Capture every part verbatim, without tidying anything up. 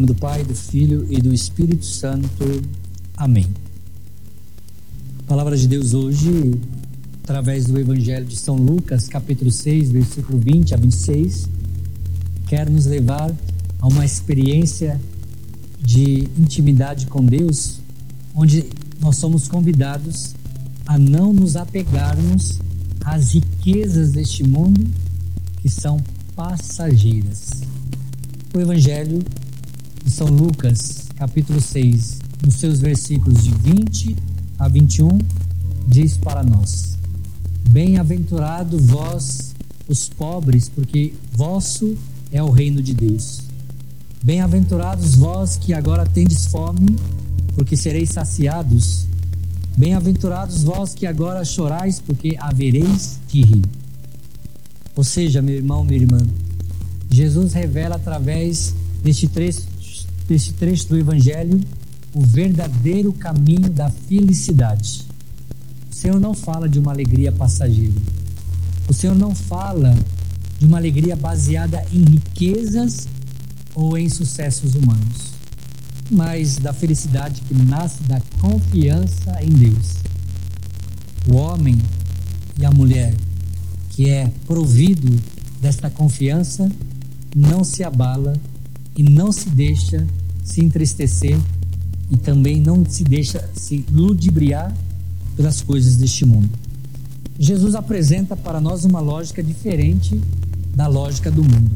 do Pai, do Filho e do Espírito Santo. Amém. A palavra de Deus hoje, através do Evangelho de São Lucas, capítulo seis, versículo vinte a vinte e seis, quer nos levar a uma experiência de intimidade com Deus, onde nós somos convidados a não nos apegarmos às riquezas deste mundo, que são passageiras. O Evangelho de São Lucas, capítulo seis, nos seus versículos de vinte a vinte e um, diz para nós: Bem-aventurado vós, os pobres, porque vosso é o reino de Deus. Bem-aventurados vós que agora tendes fome, porque sereis saciados. Bem-aventurados vós que agora chorais, porque havereis de rir. Ou seja, meu irmão, minha irmã, Jesus revela através deste trecho, deste trecho do Evangelho o verdadeiro caminho da felicidade. O Senhor não fala de uma alegria passageira. O Senhor não fala de uma alegria baseada em riquezas ou em sucessos humanos, mas da felicidade que nasce da confiança em Deus. O homem e a mulher que é provido desta confiança não se abala e não se deixa se entristecer e também não se deixa se ludibriar pelas coisas deste mundo. Jesus apresenta para nós uma lógica diferente da lógica do mundo.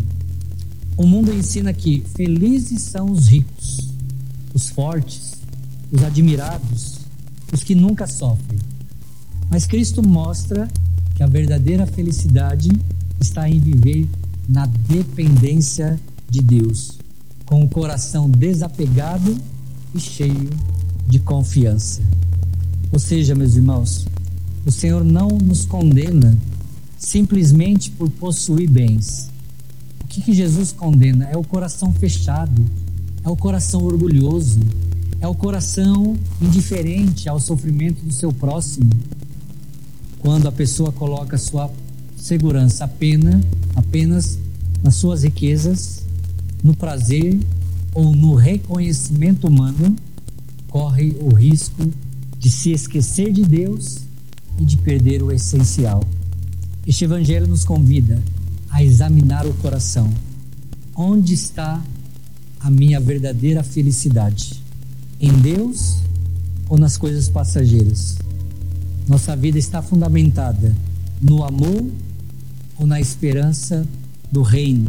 O mundo ensina que felizes são os ricos, os fortes, os admirados, os que nunca sofrem. Mas Cristo mostra que a verdadeira felicidade está em viver na dependência de Deus, com o coração desapegado e cheio de confiança. Ou seja, meus irmãos, o Senhor não nos condena simplesmente por possuir bens. O que, que Jesus condena? É o coração fechado, é o coração orgulhoso, é o coração indiferente ao sofrimento do seu próximo. Quando a pessoa coloca sua segurança apenas, apenas nas suas riquezas, no prazer ou no reconhecimento humano, corre o risco de se esquecer de Deus e de perder o essencial. Este Evangelho nos convida a examinar o coração. Onde está a minha verdadeira felicidade? Em Deus ou nas coisas passageiras? Nossa vida está fundamentada no amor ou na esperança do reino?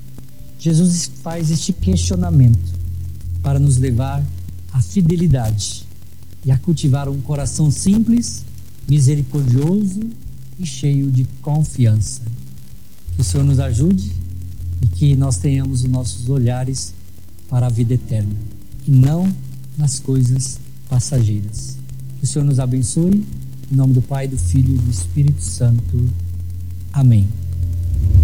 Jesus faz este questionamento para nos levar à fidelidade e a cultivar um coração simples, misericordioso e cheio de confiança. Que o Senhor nos ajude e que nós tenhamos os nossos olhares para a vida eterna e não nas coisas passageiras. Que o Senhor nos abençoe. Em nome do Pai, do Filho e do Espírito Santo. Amém.